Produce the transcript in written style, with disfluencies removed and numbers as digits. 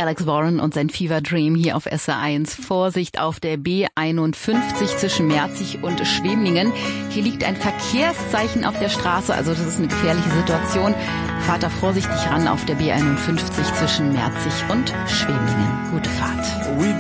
Alex Warren und sein Fever Dream hier auf SR1. Vorsicht auf der B51 zwischen Merzig und Schwemlingen. Hier liegt ein Verkehrszeichen auf der Straße, also das ist eine gefährliche Situation. Fahrt da vorsichtig ran auf der B51 zwischen Merzig und Schwemlingen. Gute Fahrt.